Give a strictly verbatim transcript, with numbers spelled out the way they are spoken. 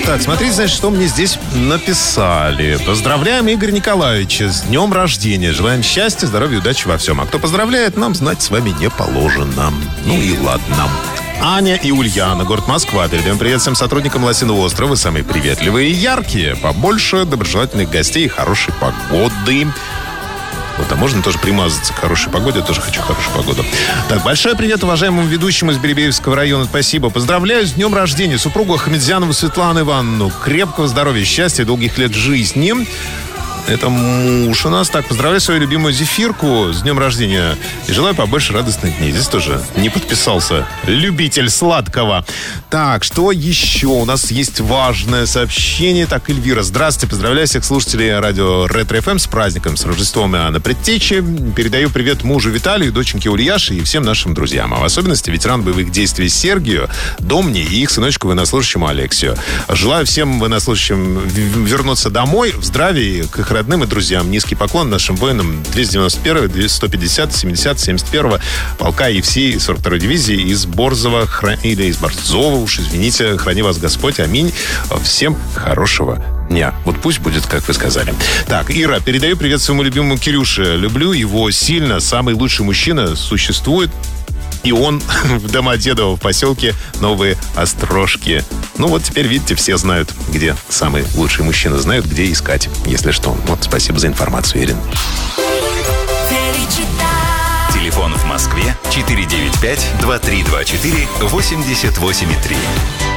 Так, смотрите, значит, что мне здесь написали. Поздравляем Игоря Николаевича с днем рождения. Желаем счастья, здоровья, удачи во всем. А кто поздравляет, нам знать с вами не положено. Ну и ладно. Аня и Ульяна, город Москва. Передаем привет всем сотрудникам Лосиного острова. Вы самые приветливые и яркие. Побольше доброжелательных гостей и хорошей погоды. Вот, а можно тоже примазаться к хорошей погоде. Я тоже хочу хорошую погоду. Так, большой привет уважаемому ведущему из Беребеевского района. Спасибо. Поздравляю с днем рождения супругу Ахмедзянову Светлану Ивановну. Крепкого здоровья, счастья, долгих лет жизни. Это муж у нас. Так, поздравляю свою любимую Зефирку с днем рождения. И желаю побольше радостных дней. Здесь тоже не подписался любитель сладкого. Так, что еще? У нас есть важное сообщение. Так, Эльвира, здравствуйте. Поздравляю всех слушателей радио Ретро эф эм с праздником, с Рождеством Иоанна Предтечи. Передаю привет мужу Виталию, доченьке Ульяше и всем нашим друзьям. А в особенности ветеран боевых действий Сергию, Домне и их сыночку военнослужащему Алексию. Желаю всем военнослужащим вернуться домой в здравии, к их родным и друзьям. Низкий поклон нашим воинам двести девяносто первого, сто пятидесятого, семидесятого, семьдесят первого полка и всей сорок второй дивизии из Борзова, хра... или из Борзова, уж извините, храни вас Господь, аминь. Всем хорошего дня. Вот пусть будет, как вы сказали. Так, Ира, передаю привет своему любимому Кирюше. Люблю его сильно. Самый лучший мужчина существует. И он в Домодедово, в поселке Новые Острожки. Ну вот теперь, видите, все знают, где самый лучший мужчина. Знают, где искать, если что. Вот, спасибо за информацию, Ирин. Телефон в Москве четыре девять пять два три два четыре восемьдесят восемь три.